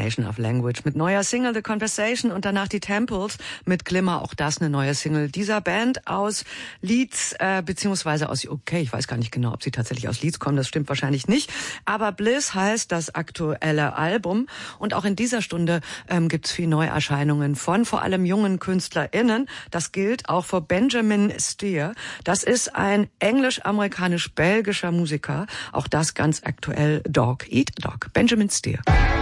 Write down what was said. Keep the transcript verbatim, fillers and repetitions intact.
Nation of Language mit neuer Single The Conversation und danach die Temples mit Glimmer, auch das eine neue Single dieser Band aus Leeds, äh, beziehungsweise aus U K. Ich weiß gar nicht genau, ob sie tatsächlich aus Leeds kommen, das stimmt wahrscheinlich nicht. Aber Bliss heißt das aktuelle Album und auch in dieser Stunde ähm, gibt's viel Neuerscheinungen von vor allem jungen KünstlerInnen. Das gilt auch für Benjamin Steer. Das ist ein englisch-amerikanisch-belgischer Musiker. Auch das ganz aktuell. Dog Eat Dog. Benjamin Steer.